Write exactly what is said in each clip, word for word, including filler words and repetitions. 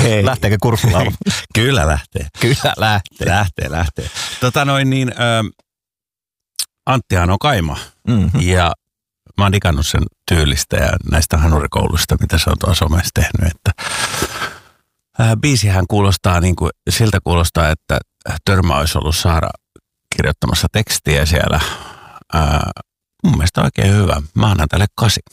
Hei. Lähteekö kurkkulaulu? Kyllä lähtee. Kyllä lähtee. Lähtee, lähtee. Tota noin niin, ö, Anttihan on kaima. Mm-hmm. Ja mä oon digannut sen tyylistä ja näistä hanurikouluista, mitä se on tuossa somessa tehnyt. Että, ää, biisihän kuulostaa niin kuin, siltä kuulostaa, että Törmä olisi ollut Saara kirjoittamassa tekstiä siellä. Ää, mun mielestä oikein hyvä. Mä annan tälle kasin.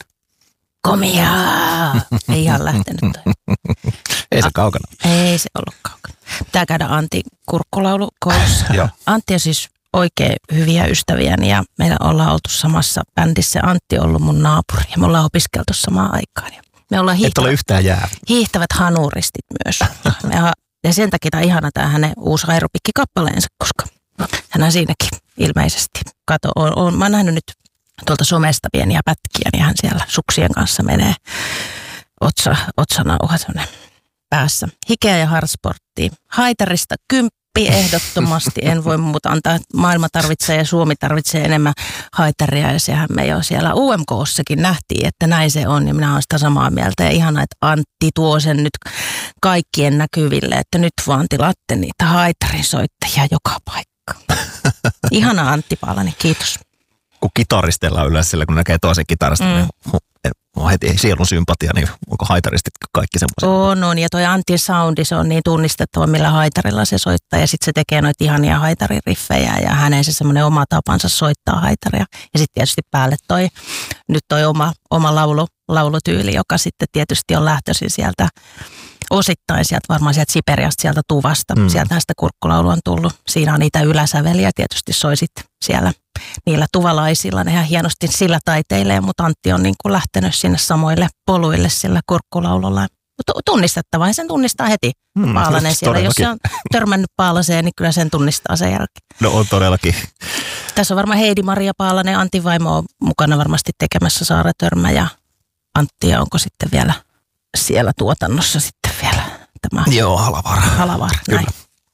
Komiaa! Ei ihan lähtenyt toi. Ei se kaukana. Ei se ollut kaukana. Pitää käydä Antin kurkkulaulukoulussa. Antti on siis oikein hyviä ystäviäni ja meillä ollaan oltu samassa bändissä. Antti on ollut mun naapuri ja me ollaan opiskeltu samaan aikaan. Me ollaan hiihtävät, Et ole yhtään jää. hiihtävät hanuristit myös. Me, ja sen takia tämä ihana tämä hänen uusi aerobikkikappaleensa, koska hän siinäkin ilmeisesti. Kato, on, on, mä oon nähnyt nyt tuolta somesta pieniä pätkiä, niin hän siellä suksien kanssa menee otsa, otsanauha päässä. Hikeä ja hardsporttiin. Haitarista kymppi ehdottomasti. En voi muuta antaa. Maailma tarvitsee ja Suomi tarvitsee enemmän haitaria. Ja sehän me jo siellä U M K:ssakin nähtiin, että näin se on. Ja minä olen sitä samaa mieltä. Ja ihana, että Antti tuo sen nyt kaikkien näkyville, että nyt vaan tilaatte niitä haitarinsoittajia joka paikka. Ihana Antti Paalanen, kiitos. Kun kitaristellaan yleensä sillä, kun näkee toisen kitarasta, mm. niin on heti sielun sympatia, niin onko haitaristit kaikki semmoisia? On, on. Ja toi Antin soundi, se on niin tunnistettava, millä haitarilla se soittaa. Ja sitten se tekee noita ihania haitaririffejä ja hänen se semmoinen oma tapansa soittaa haitaria. Ja sitten tietysti päälle toi, nyt toi oma, oma laulu, laulutyyli, joka sitten tietysti on lähtöisin sieltä osittain sieltä varmaan sieltä Siperiasta, sieltä Tuvasta. Mm. Sieltähän sitä kurkkulaulua on tullut. Siinä on niitä yläsäveliä, tietysti soisit siellä niillä tuvalaisilla. Ne ihan hienosti sillä taiteilee, mutta Antti on niin kuin lähtenyt sinne samoille poluille sillä kurkkulaululla. Tunnistettava, ja sen tunnistaa heti mm, Paalanen siellä. Todellakin. Jos se on törmännyt Paalaseen, niin kyllä sen tunnistaa sen jälkeen. No on todellakin. Tässä on varmaan Heidi-Maria Paalanen, Antin vaimo on mukana varmasti tekemässä Saara Törmä ja Antti, ja onko sitten vielä siellä tuotannossa sitten vielä tämä? Joo, Halavaara. Halavaara, näin.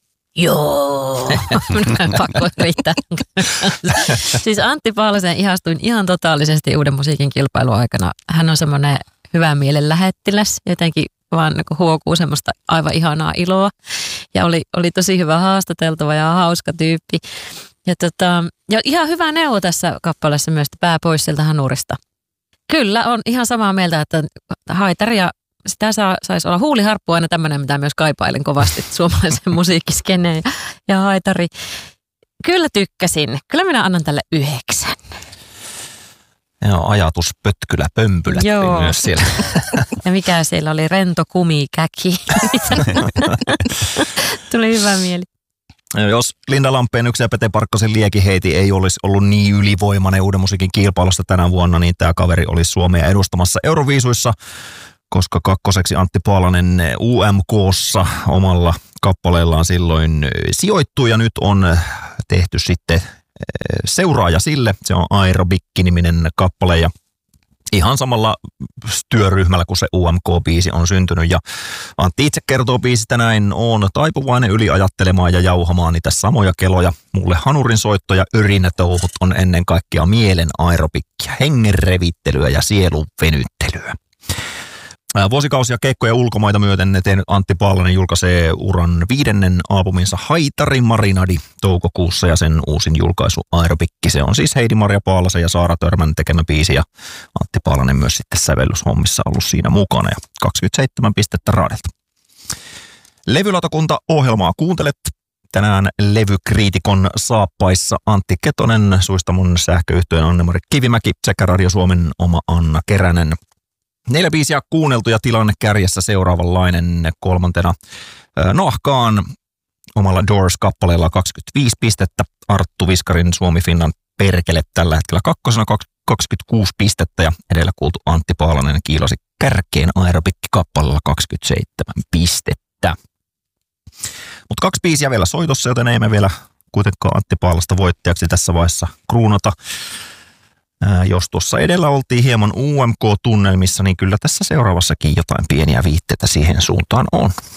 Joo. Minä pakko riittää. Siis Antti Paalasen ihastuin ihan totaalisesti uuden musiikin kilpailun aikana. Hän on semmoinen hyvän mielen lähettiläs, jotenkin vaan niin huokuu semmoista aivan ihanaa iloa. Ja oli, oli tosi hyvä haastateltava ja hauska tyyppi. Ja, tota, ja ihan hyvä neuvo tässä kappaleessa myös, että pää pois sieltä hanurista. Kyllä, on ihan samaa mieltä, että haitaria, sitä saa, saisi olla huuliharppu aina tämmöinen, mitä myös kaipailen kovasti suomalaisen musiikkiskeneen ja, ja haitari. Kyllä tykkäsin. Kyllä minä annan tälle yhdeksän. Joo, ajatus pötkylä pömpylä myös siellä. Ja mikä siellä oli? Rento kumikäki. Tuli hyvä mieli. Jos Linda Lampeen yksi ja Pete Parkkosen liekiheiti ei olisi ollut niin ylivoimainen uuden musiikin kilpailusta tänä vuonna, niin tämä kaveri olisi Suomea edustamassa Euroviisuissa, koska kakkoseksi Antti Paalanen U M K:ssa omalla kappaleellaan silloin sijoittui ja nyt on tehty sitten seuraaja sille. Se on Aerobikki-niminen kappale ja ihan samalla työryhmällä kuin se U M K-biisi on syntynyt. Ja Antti itse kertoo biisistä näin: on taipuvainen yliajattelemaan ja jauhamaan niitä samoja keloja. Mulle hanurin soitto ja örinätouhut on ennen kaikkea mielen aerobikkia, hengen revittelyä ja sielun venyttelyä. Vuosikausia keikkoja ulkomaita myöten tehnyt Antti Paalanen julkaisee uran viidennen albuminsa Haitari Marinadi toukokuussa ja sen uusin julkaisu Aerobikki. Se on siis Heidi-Maria Paalasen ja Saara Törmän tekemä biisi ja Antti Paalanen myös sitten sävellyshommissa ollut siinä mukana ja kaksikymmentäseitsemän pistettä raadelta. Levylautakunta ohjelmaa kuuntelet. Tänään levykriitikon saappaissa Antti Ketonen, Suistamon sähköyhtyeen Anne-Mari Kivimäki sekä Radio Suomen oma Anna Keränen. Neljä biisiä kuunneltu ja tilanne kärjessä seuraavanlainen. Kolmantena Noahkaan omalla Doors-kappaleella kaksikymmentäviisi pistettä. Arttu Viskarin Suomi Finland perkele tällä hetkellä kakkosena kaksikymmentäkuusi pistettä ja edellä kuultu Antti Paalanen kiilasi kärkeen Aerobikki-kappaleella kaksikymmentäseitsemän pistettä. Mutta kaksi biisiä vielä soitossa, joten ei me vielä kuitenkaan Antti Paalasta voittajaksi tässä vaiheessa kruunata. Ää, jos tuossa edellä oltiin hieman U M K-tunnelmissa, niin kyllä tässä seuraavassakin jotain pieniä viitteitä siihen suuntaan on.